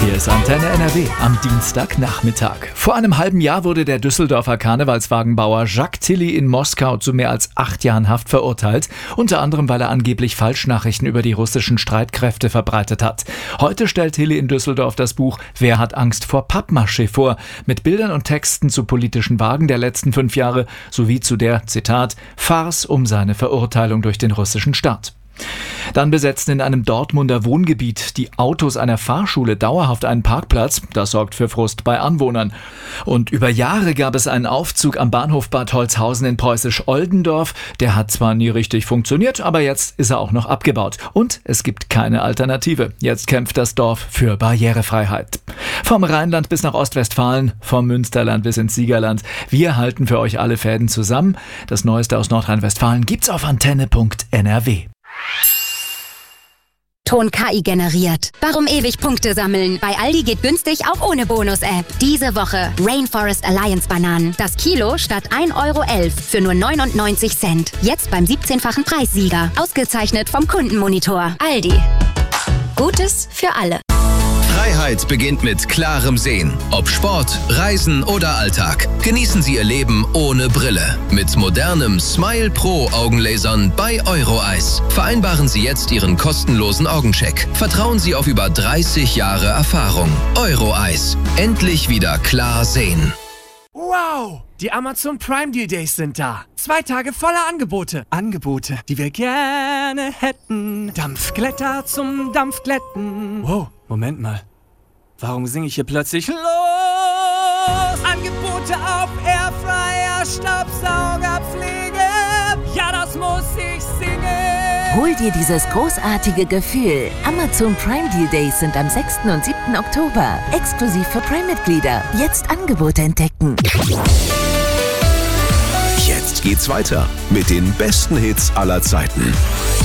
Hier ist Antenne NRW am Dienstagnachmittag. Vor einem halben Jahr wurde der Düsseldorfer Karnevalswagenbauer Jacques Tilly in Moskau zu mehr als 8 Jahren Haft verurteilt. Unter anderem, weil er angeblich Falschnachrichten über die russischen Streitkräfte verbreitet hat. Heute stellt Tilly in Düsseldorf das Buch Wer hat Angst vor Pappmaché vor? Mit Bildern und Texten zu politischen Wagen der letzten 5 Jahre sowie zu der, Zitat, Farce um seine Verurteilung durch den russischen Staat. Dann besetzen in einem Dortmunder Wohngebiet die Autos einer Fahrschule dauerhaft einen Parkplatz. Das sorgt für Frust bei Anwohnern. Und über Jahre gab es einen Aufzug am Bahnhof Bad Holzhausen in Preußisch-Oldendorf. Der hat zwar nie richtig funktioniert, aber jetzt ist er auch noch abgebaut. Und es gibt keine Alternative. Jetzt kämpft das Dorf für Barrierefreiheit. Vom Rheinland bis nach Ostwestfalen, vom Münsterland bis ins Siegerland. Wir halten für euch alle Fäden zusammen. Das Neueste aus Nordrhein-Westfalen gibt's auf antenne.nrw. Ton KI generiert. Warum ewig Punkte sammeln? Bei Aldi geht günstig auch ohne Bonus-App. Diese Woche Rainforest Alliance Bananen. Das Kilo statt 1,11 € für nur 99 Cent. Jetzt beim 17-fachen Preissieger. Ausgezeichnet vom Kundenmonitor. Aldi. Gutes für alle. Freiheit beginnt mit klarem Sehen. Ob Sport, Reisen oder Alltag. Genießen Sie Ihr Leben ohne Brille. Mit modernem Smile Pro Augenlasern bei Euroeyes. Vereinbaren Sie jetzt Ihren kostenlosen Augencheck. Vertrauen Sie auf über 30 Jahre Erfahrung. Euroeyes. Endlich wieder klar sehen. Wow! Die Amazon Prime Deal Days sind da. 2 Tage voller Angebote. Angebote, die wir gerne hätten. Dampfglätter zum Dampfglätten. Wow, Moment mal. Warum singe ich hier plötzlich los? Angebote auf Airfryer, Staubsaugerpflege. Ja, das muss ich singen. Hol dir dieses großartige Gefühl. Amazon Prime Deal Days sind am 6. und 7. Oktober. Exklusiv für Prime-Mitglieder. Jetzt Angebote entdecken. Jetzt geht's weiter mit den besten Hits aller Zeiten.